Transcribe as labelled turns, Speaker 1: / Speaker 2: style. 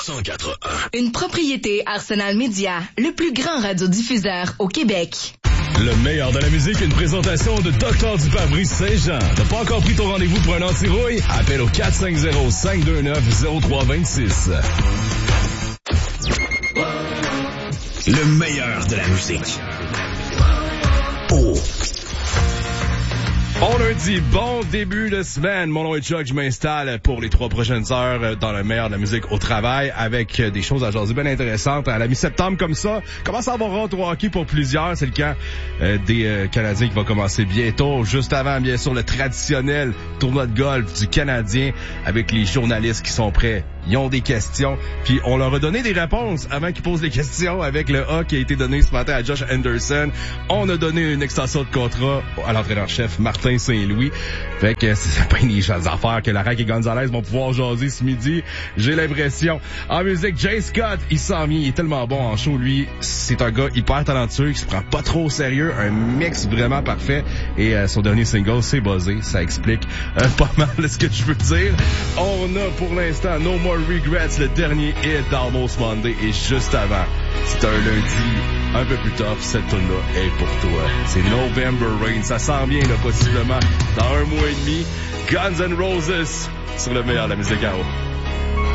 Speaker 1: 104.1.
Speaker 2: Une propriété Arsenal Média, le plus grand radiodiffuseur au Québec.
Speaker 3: Le meilleur de la musique, une présentation de Dr. Dupas-Brise Saint-Jean. T'as pas encore pris ton rendez-vous pour un anti-rouille? Appelle au 450-529-0326.
Speaker 1: Le meilleur de la musique. Oh.
Speaker 3: Bon lundi, bon début de semaine. Mon nom est Chuck, je m'installe pour les 3 prochaines heures dans le meilleur de la musique au travail avec des choses à jaser bien intéressantes. À la mi-septembre comme ça, commence à avoir rentre au hockey pour plusieurs. C'est le camp des Canadiens qui va commencer bientôt. Juste avant, bien sûr, le traditionnel tournoi de golf du Canadien avec les journalistes qui sont prêts. Ils ont des questions, puis on leur a donné des réponses avant qu'ils posent les questions avec le A qui a été donné ce matin à Josh Anderson. On a donné une extension de contrat à l'entraîneur-chef Martin Saint-Louis. Fait que c'est pas une des affaires que Larac et Gonzalez vont pouvoir jaser ce midi. J'ai l'impression. En musique, Jay Scott, il s'en vient, il est tellement bon en show, lui. C'est un gars hyper talentueux qui se prend pas trop au sérieux, un mix vraiment parfait. Et son dernier single, c'est buzzé. Ça explique pas mal ce que je veux dire. On a pour l'instant No More Regrets, le dernier hit d'Almost Monday. Et juste avant, c'est un lundi un peu plus tough, cette tune-là est pour toi. C'est November Rain. Ça s'en vient, là, possiblement, dans un mois et demi. Guns N' Roses sur le meilleur de la musique à eau.